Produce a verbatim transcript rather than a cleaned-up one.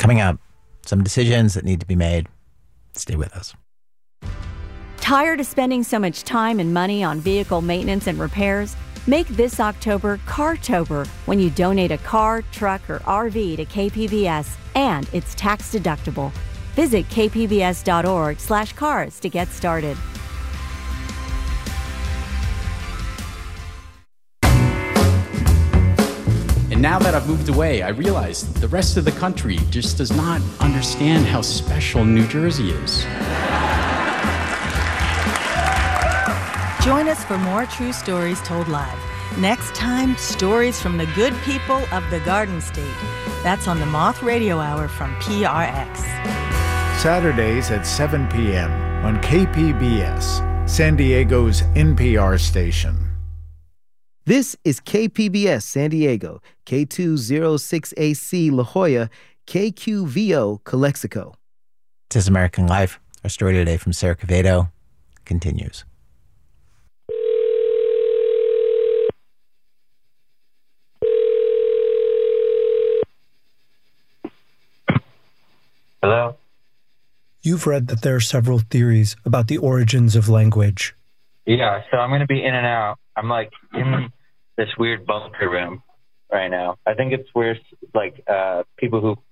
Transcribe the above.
Coming up, some decisions that need to be made. Stay with us. Tired of spending so much time and money on vehicle maintenance and repairs? Make this October Cartober when you donate a car, truck, or R V to K P B S, and it's tax deductible. Visit kpbs.org slash cars to get started. And now that I've moved away, I realize the rest of the country just does not understand how special New Jersey is. Join us for more true stories told live. Next time, stories from the good people of the Garden State. That's on the Moth Radio Hour from P R X. Saturdays at seven p.m. on K P B S, San Diego's N P R station. This is K P B S San Diego, K two oh six A C La Jolla, K Q V O Calexico. This is American Life. Our story today from Sarah Quevedo continues. Hello? You've read that there are several theories about the origins of language. Yeah, so I'm going to be in and out. I'm like in this weird bunker room right now. I think it's where like uh, people who